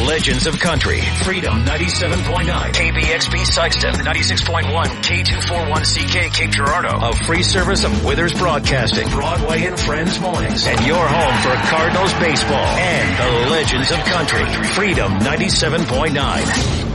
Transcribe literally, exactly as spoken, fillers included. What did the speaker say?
Legends of Country. Freedom ninety-seven point nine. K B X B Sikeston. ninety-six point one. K two forty-one C K Cape Girardeau. A free service of Withers Broadcasting. Broadway and Friends Mornings. And your home for Cardinals baseball and the Legends of Country. Freedom ninety-seven point nine.